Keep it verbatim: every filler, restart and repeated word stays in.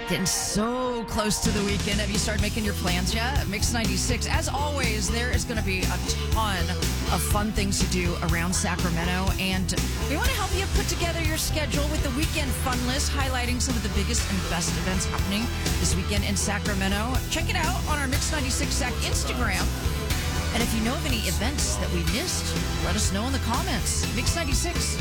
Getting so close to the weekend. Have you started making your plans yet? Mix ninety-six. As always, there is going to be a ton of fun things to do around Sacramento, and we want to help you put together your schedule with the weekend fun list, highlighting some of the biggest and best events happening this weekend in Sacramento. Check it out on our Mix ninety-six Sac Instagram. And if you know of any events that we missed, let us know in the comments. Mix ninety-six.